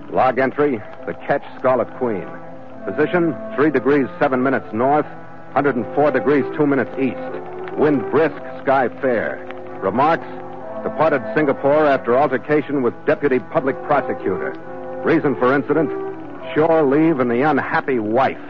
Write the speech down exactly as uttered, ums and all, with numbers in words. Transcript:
Log entry, the Ketch Scarlet Queen. Position, three degrees, seven minutes north, one hundred four degrees, two minutes east. Wind brisk, sky fair. Remarks, departed Singapore after altercation with Deputy Public Prosecutor. Reason for incident, shore leave and the unhappy wife.